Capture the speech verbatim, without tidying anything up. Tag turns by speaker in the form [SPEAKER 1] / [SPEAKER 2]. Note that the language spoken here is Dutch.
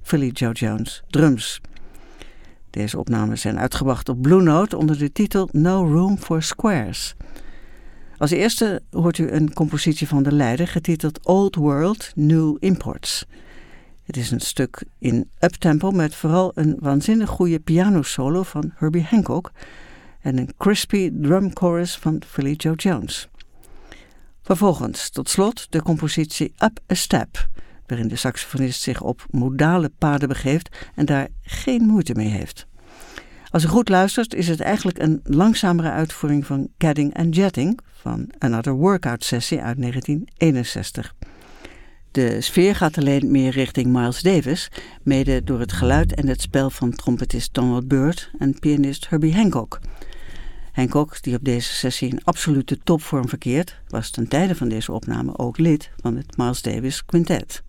[SPEAKER 1] Philly Joe Jones, drums. Deze opnames zijn uitgebracht op Blue Note onder de titel No Room for Squares. Als eerste hoort u een compositie van de leider getiteld Old World, New Imports. Het is een stuk in uptempo met vooral een waanzinnig goede pianosolo van Herbie Hancock en een crispy drum chorus van Philly Joe Jones. Vervolgens, tot slot, de compositie Up a Step, waarin de saxofonist zich op modale paden begeeft en daar geen moeite mee heeft. Als u goed luistert, is het eigenlijk een langzamere uitvoering van Gadding and Jetting van Another Workout Sessie uit negentien eenenzestig. De sfeer gaat alleen meer richting Miles Davis, mede door het geluid en het spel van trompetist Donald Byrd en pianist Herbie Hancock. Hancock, die op deze sessie in absolute topvorm verkeert, was ten tijde van deze opname ook lid van het Miles Davis Quintet.